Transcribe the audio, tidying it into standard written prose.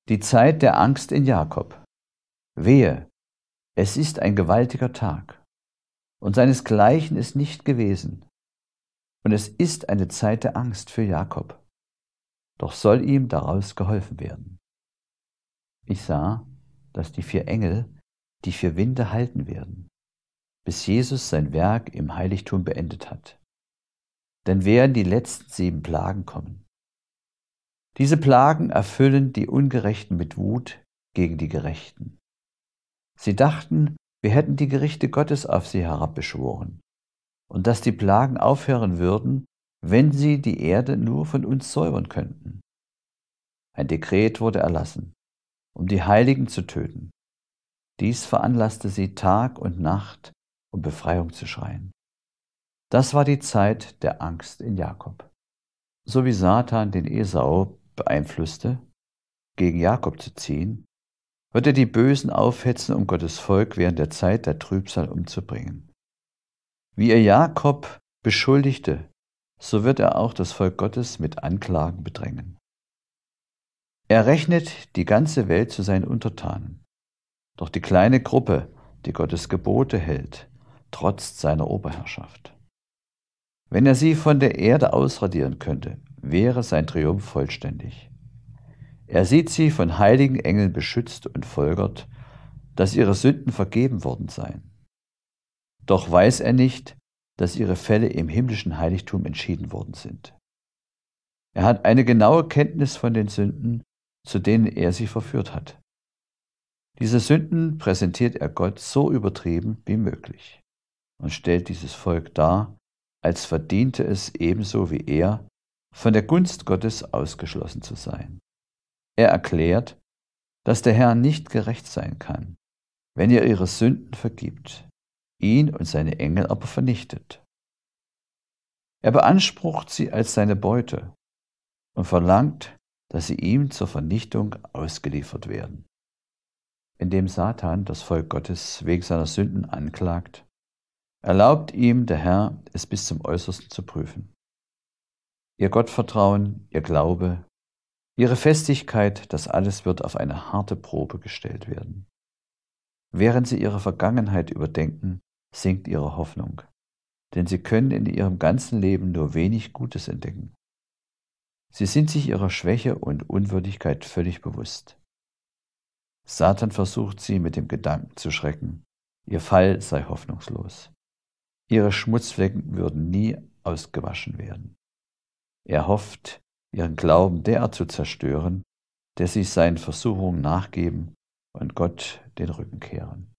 Die Zeit der Angst in Jakob. Wehe, es ist ein gewaltiger Tag, und seinesgleichen ist nicht gewesen. Und es ist eine Zeit der Angst für Jakob, doch soll ihm daraus geholfen werden. Ich sah, dass die 4 Engel die 4 Winde halten werden, bis Jesus sein Werk im Heiligtum beendet hat. Dann werden die letzten 7 Plagen kommen. Diese Plagen erfüllen die Ungerechten mit Wut gegen die Gerechten. Sie dachten, wir hätten die Gerichte Gottes auf sie herabbeschworen und dass die Plagen aufhören würden, wenn sie die Erde nur von uns säubern könnten. Ein Dekret wurde erlassen, um die Heiligen zu töten. Dies veranlasste sie Tag und Nacht, um Befreiung zu schreien. Das war die Zeit der Angst in Jakob. So wie Satan den Esau beeinflusste, gegen Jakob zu ziehen, wird er die Bösen aufhetzen, um Gottes Volk während der Zeit der Trübsal umzubringen. Wie er Jakob beschuldigte, so wird er auch das Volk Gottes mit Anklagen bedrängen. Er rechnet die ganze Welt zu seinen Untertanen, doch die kleine Gruppe, die Gottes Gebote hält, trotzt seiner Oberherrschaft. Wenn er sie von der Erde ausradieren könnte, wäre sein Triumph vollständig. Er sieht sie von heiligen Engeln beschützt und folgert, dass ihre Sünden vergeben worden seien. Doch weiß er nicht, dass ihre Fälle im himmlischen Heiligtum entschieden worden sind. Er hat eine genaue Kenntnis von den Sünden, zu denen er sie verführt hat. Diese Sünden präsentiert er Gott so übertrieben wie möglich und stellt dieses Volk dar, als verdiente es ebenso wie er, von der Gunst Gottes ausgeschlossen zu sein. Er erklärt, dass der Herr nicht gerecht sein kann, wenn er ihre Sünden vergibt, ihn und seine Engel aber vernichtet. Er beansprucht sie als seine Beute und verlangt, dass sie ihm zur Vernichtung ausgeliefert werden. Indem Satan das Volk Gottes wegen seiner Sünden anklagt, erlaubt ihm der Herr, es bis zum Äußersten zu prüfen. Ihr Gottvertrauen, ihr Glaube, ihre Festigkeit, das alles wird auf eine harte Probe gestellt werden. Während sie ihre Vergangenheit überdenken, sinkt ihre Hoffnung, denn sie können in ihrem ganzen Leben nur wenig Gutes entdecken. Sie sind sich ihrer Schwäche und Unwürdigkeit völlig bewusst. Satan versucht sie mit dem Gedanken zu schrecken, ihr Fall sei hoffnungslos. Ihre Schmutzflecken würden nie ausgewaschen werden. Er hofft, ihren Glauben derart zu zerstören, dass sie seinen Versuchungen nachgeben und Gott den Rücken kehren.